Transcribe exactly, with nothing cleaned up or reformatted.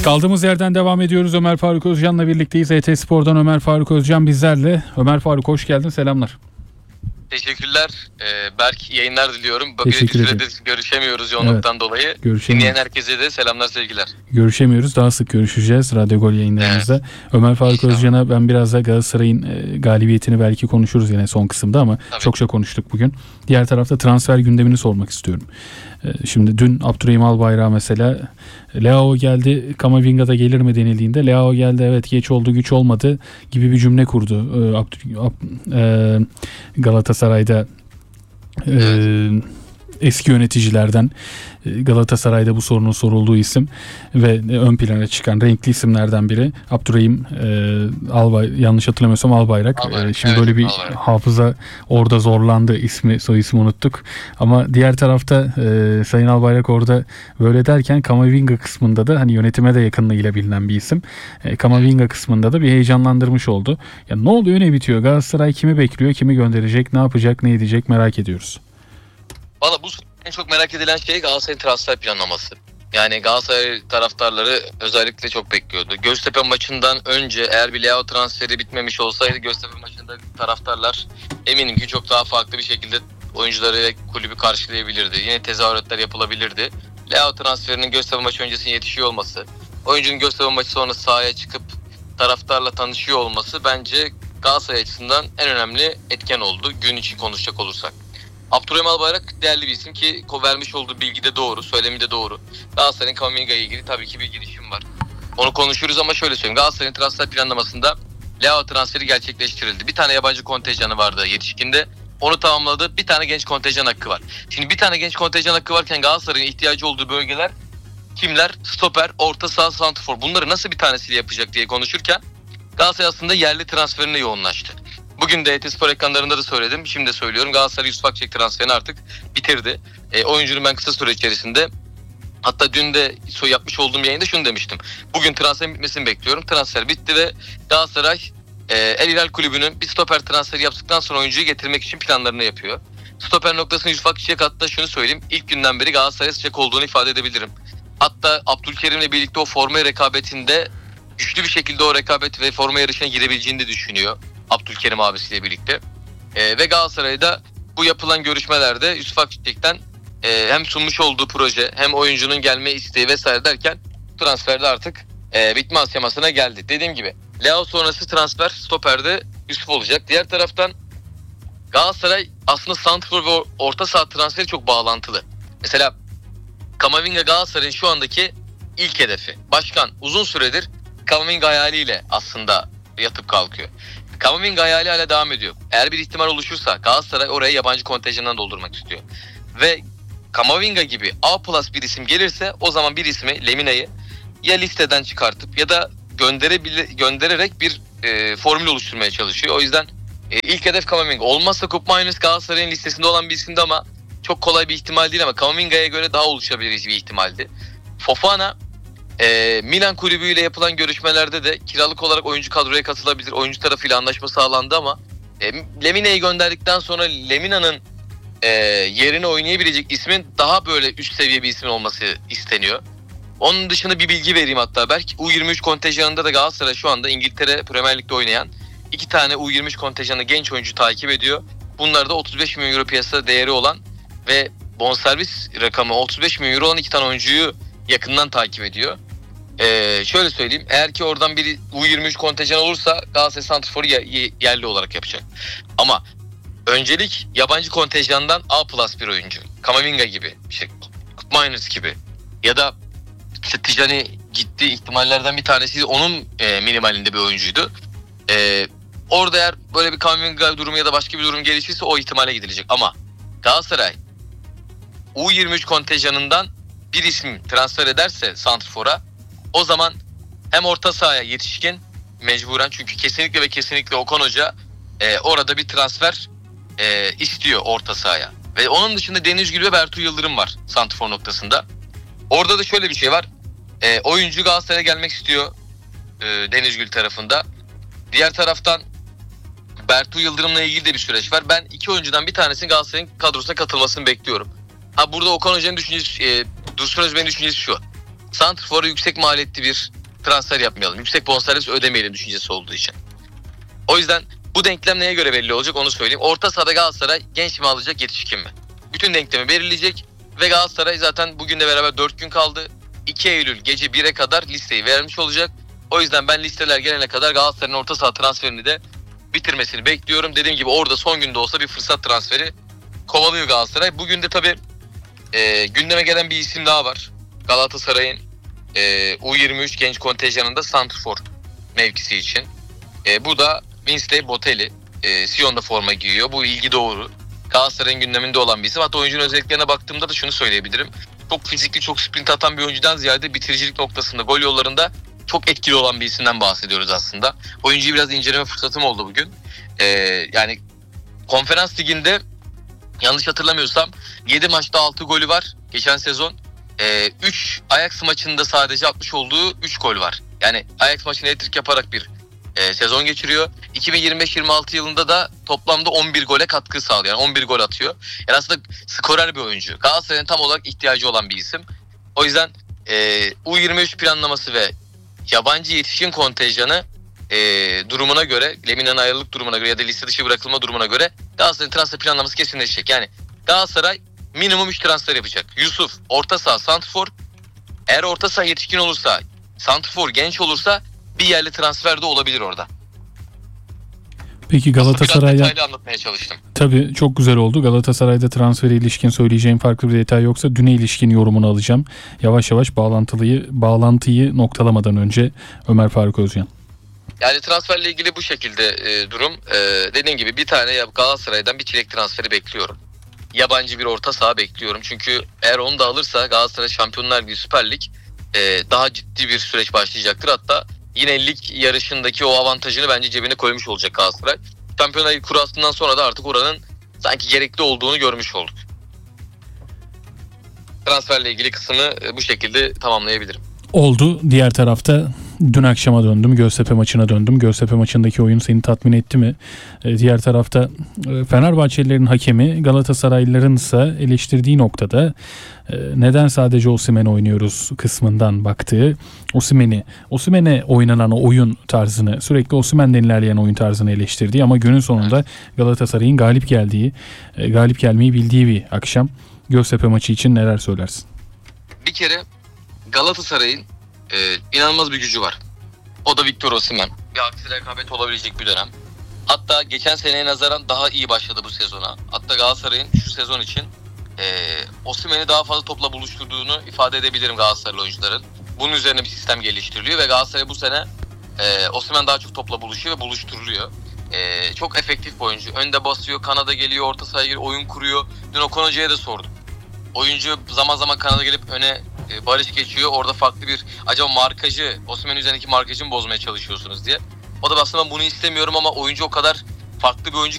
Kaldığımız yerden devam ediyoruz. Ömer Faruk Özcan'la birlikteyiz. E T Spor'dan Ömer Faruk Özcan bizlerle. Ömer Faruk hoş geldin. Selamlar. Teşekkürler. Ee, Berk yayınlar diliyorum. Bir süredir görüşemiyoruz yoğunluktan evet. dolayı. Dinleyen herkese de selamlar, sevgiler. Görüşemiyoruz. Daha sık görüşeceğiz Radyo Gol yayınlarımızda. Evet. Ömer Faruk İnşallah. Özcan'a ben biraz da Galatasaray'ın e, galibiyetini belki konuşuruz yine son kısımda ama Tabii. çokça konuştuk bugün. Diğer tarafta transfer gündemini sormak istiyorum. E, şimdi dün Abdurrahim Albayrak mesela Leao geldi, Camavinga da gelir mi denildiğinde Leao geldi, evet geç oldu güç olmadı gibi bir cümle kurdu. E, Abdur, Ab, e, Galatasaray'da e, evet. eski yöneticilerden Galatasaray'da bu sorunun sorulduğu isim ve ön plana çıkan renkli isimlerden biri Abdurrahim e, Albay, yanlış hatırlamıyorsam Albayrak. Albayrak e, şimdi evet, böyle bir Albayrak. Hafıza orada zorlandı, ismi soy ismi unuttuk. Ama diğer tarafta e, Sayın Albayrak orada böyle derken Camavinga kısmında da hani yönetime de yakınlığıyla bilinen bir isim. E, Camavinga kısmında da bir heyecanlandırmış oldu. Ya ne oluyor, ne bitiyor? Galatasaray kimi bekliyor, kimi gönderecek, ne yapacak, ne edecek merak ediyoruz. Valla bu en çok merak edilen şey Galatasaray'ın transfer planlaması. Yani Galatasaray taraftarları özellikle çok bekliyordu. Göztepe maçından önce eğer bir Leao transferi bitmemiş olsaydı Göztepe maçında taraftarlar eminim ki çok daha farklı bir şekilde oyuncuları ve kulübü karşılayabilirdi. Yine tezahüratlar yapılabilirdi. Leao transferinin Göztepe maçı öncesinde yetişiyor olması, oyuncunun Göztepe maçı sonra sahaya çıkıp taraftarla tanışıyor olması bence Galatasaray açısından en önemli etken oldu gün için konuşacak olursak. Abdurrahim Albayrak değerli bir isim ki vermiş olduğu bilgi de doğru, söylemi de doğru. Galatasaray'ın Camavinga ile ilgili tabii ki bir girişim var. Onu konuşuruz ama şöyle söyleyeyim. Galatasaray'ın transfer planlamasında Leao transferi gerçekleştirildi. Bir tane yabancı kontenjanı vardı yetişkinde. Onu tamamladı. Bir tane genç kontenjan hakkı var. Şimdi bir tane genç kontenjan hakkı varken Galatasaray'ın ihtiyacı olduğu bölgeler kimler? Stoper, orta saha, santrfor. Bunları nasıl bir tanesiyle yapacak diye konuşurken Galatasaray aslında yerli transferine yoğunlaştı. Bugün de E T Spor ekranlarında da söyledim. Şimdi de söylüyorum. Galatasaray Yusuf Akçek transferini artık bitirdi. E, oyuncunun ben kısa süre içerisinde, hatta dün de yapmış olduğum yayında şunu demiştim. Bugün transferin bitmesini bekliyorum. Transfer bitti ve Galatasaray e, El Hilal Kulübü'nün bir stoper transferi yaptıktan sonra oyuncuyu getirmek için planlarını yapıyor. Stoper noktasını Yusuf Akçek, hatta şunu söyleyeyim. İlk günden beri Galatasaray'a sıcak olduğunu ifade edebilirim. Hatta Abdülkerim'le birlikte o forma rekabetinde güçlü bir şekilde o rekabet ve forma yarışına girebileceğini de düşünüyor. Abdülkerim abisiyle birlikte. E, ve Galatasaray'da bu yapılan görüşmelerde Yusuf Akçek'ten e, hem sunmuş olduğu proje hem oyuncunun gelme isteği vesaire derken transferde artık e, bitme aşamasına geldi. Dediğim gibi Leao sonrası transfer stoperde Yusuf olacak. Diğer taraftan Galatasaray aslında santrfor ve orta saha transferi çok bağlantılı. Mesela Camavinga Galatasaray'ın şu andaki ilk hedefi. Başkan uzun süredir Camavinga hayaliyle aslında yatıp kalkıyor. Camavinga hayali hala devam ediyor. Eğer bir ihtimal oluşursa Galatasaray oraya yabancı kontenjandan doldurmak istiyor. Ve Camavinga gibi A plus bir isim gelirse o zaman bir ismi, Lemina'yı ya listeden çıkartıp ya da gönderebile, göndererek bir e, formül oluşturmaya çalışıyor. O yüzden e, ilk hedef Camavinga. Olmazsa Kup Minus Galatasaray'ın listesinde olan bir isimdi ama çok kolay bir ihtimal değil ama Camavinga'ya göre daha oluşabilir bir ihtimaldi. Fofana E, Milan kulübüyle yapılan görüşmelerde de kiralık olarak oyuncu kadroya katılabilir. Oyuncu tarafıyla anlaşma sağlandı ama e, Lemina'yı gönderdikten sonra Lemina'nın e, yerine oynayabilecek ismin daha böyle üst seviye bir ismin olması isteniyor. Onun dışında bir bilgi vereyim hatta belki. U yirmi üç kontenjanında da Galatasaray şu anda İngiltere Premier Lig'de oynayan iki tane U yirmi üç kontenjanı genç oyuncu takip ediyor. Bunlar da otuz beş milyon euro piyasa değeri olan ve bonservis rakamı otuz beş milyon euro olan iki tane oyuncuyu yakından takip ediyor. Ee, şöyle söyleyeyim, eğer ki oradan biri U yirmi üç kontenjan olursa Galatasaray santrforu yerli olarak yapacak. Ama öncelik yabancı kontenjandan A plus bir oyuncu. Camavinga gibi, işte Miners gibi ya da işte Tijani gitti ihtimallerden bir tanesi, onun e, minimalinde bir oyuncuydu. E, orada eğer böyle bir Camavinga durumu ya da başka bir durum gelişirse o ihtimale gidilecek. Ama Galatasaray U yirmi üç kontenjanından bir isim transfer ederse santrfora, o zaman hem orta sahaya yetişkin mecburen, çünkü kesinlikle ve kesinlikle Okan Hoca e, orada bir transfer e, istiyor orta sahaya. Ve onun dışında Deniz Gül ve Bertu Yıldırım var santrfor noktasında. Orada da şöyle bir şey var. E, oyuncu Galatasaray'a gelmek istiyor e, Deniz Gül tarafında. Diğer taraftan Bertu Yıldırım'la ilgili de bir süreç var. Ben iki oyuncudan bir tanesinin Galatasaray'ın kadrosuna katılmasını bekliyorum. Ha burada Okan Hoca'nın düşüncesi, e, Dursun Özbek'in düşüncesi şu. santrfora yüksek maliyetli bir transfer yapmayalım. Yüksek bonservis ödemeyelim düşüncesi olduğu için. O yüzden bu denklem neye göre belli olacak onu söyleyeyim. Orta sahada Galatasaray genç mi alacak, yetişkin mi? Bütün denklemi belirleyecek ve Galatasaray zaten bugünle beraber dört gün kaldı. iki Eylül gece bire kadar listeyi vermiş olacak. O yüzden ben listeler gelene kadar Galatasaray'ın orta saha transferini de bitirmesini bekliyorum. Dediğim gibi orada son günde olsa bir fırsat transferi kovalıyor Galatasaray. Bugün de tabii e, gündeme gelen bir isim daha var. Galatasaray'ın e, U yirmi üç genç kontenjanında santrfor mevkisi için. E, bu da Winsley Botelli. E, Sion'da forma giyiyor. Bu ilgi doğru. Galatasaray'ın gündeminde olan bir isim. Hatta oyuncunun özelliklerine baktığımda da şunu söyleyebilirim. Çok fizikli, çok sprint atan bir oyuncudan ziyade bitiricilik noktasında, gol yollarında çok etkili olan bir isimden bahsediyoruz aslında. Oyuncuyu biraz inceleme fırsatım oldu bugün. Ee, yani Konferans Ligi'nde yanlış hatırlamıyorsam yedi maçta altı golü var geçen sezon. Ee, üç Ajax maçında sadece atmış olduğu üç gol var. Yani Ajax maçını hat-trick yaparak bir e, sezon geçiriyor. iki bin yirmi beş yirmi altı yılında da toplamda on bir gole katkı sağlıyor. Yani on bir gol atıyor. Yani aslında skorer bir oyuncu. Galatasaray'ın tam olarak ihtiyacı olan bir isim. O yüzden e, U yirmi üç planlaması ve yabancı yetişkin kontenjanı e, durumuna göre, Lemina'nın ayrılık durumuna göre ya da liste dışı bırakılma durumuna göre Galatasaray'ın transfer planlaması kesinleşecek. Yani Galatasaray minimum üç transfer yapacak. Yusuf, orta saha, santrfor. Eğer orta saha yetişkin olursa, santrfor genç olursa bir yerli transfer de olabilir orada. Peki Galatasaray'a... Biraz detaylı anlatmaya çalıştım. Tabii çok güzel oldu. Galatasaray'da transfere ilişkin söyleyeceğim farklı bir detay yoksa düne ilişkin yorumunu alacağım. Yavaş yavaş bağlantıyı, bağlantıyı noktalamadan önce Ömer Faruk Özcan. Yani transferle ilgili bu şekilde e, durum. E, dediğim gibi bir tane Galatasaray'dan bir çilek transferi bekliyorum. Yabancı bir orta saha bekliyorum. Çünkü eğer onu da alırsa Galatasaray Şampiyonlar Ligi, Süper Lig e, daha ciddi bir süreç başlayacaktır. Hatta yine lig yarışındaki o avantajını bence cebine koymuş olacak Galatasaray. Şampiyonlar Ligi kurasından sonra da artık oranın sanki gerekli olduğunu görmüş olduk. Transferle ilgili kısmını e, bu şekilde tamamlayabilirim. Oldu. Diğer tarafta dün akşama döndüm. Göztepe maçına döndüm. Göztepe maçındaki oyun seni tatmin etti mi? Ee, diğer tarafta e, Fenerbahçelilerin hakemi, Galatasaraylıların ise eleştirdiği noktada e, neden sadece Osimhen oynuyoruz kısmından baktığı, Osimhen'i, Osimhen'e oynanan o oyun tarzını, sürekli Osimhen'den ilerleyen oyun tarzını eleştirdiği ama günün sonunda Galatasaray'ın galip geldiği, e, galip gelmeyi bildiği bir akşam. Göztepe maçı için neler söylersin? Bir kere Galatasaray'ın e, inanılmaz bir gücü var. O da Victor Osimhen. Bir aksi rekabet olabilecek bir dönem. Hatta geçen seneye nazaran daha iyi başladı bu sezona. Hatta Galatasaray'ın şu sezon için e, Osimhen'i daha fazla topla buluşturduğunu ifade edebilirim Galatasaraylı oyuncuların. Bunun üzerine bir sistem geliştiriliyor ve Galatasaray bu sene e, Osimhen daha çok topla buluşuyor ve buluşturuluyor. E, çok efektif bir oyuncu. Önde basıyor, kanada geliyor, orta sahaya giriyor, oyun kuruyor. Dün Okan Hoca'ya da sordum. Oyuncu zaman zaman kanada gelip öne Barış geçiyor. Orada farklı bir acaba markajı, Osimhen üzerindeki markajı mı bozmaya çalışıyorsunuz diye. O da aslında ben bunu istemiyorum ama oyuncu o kadar farklı bir oyuncu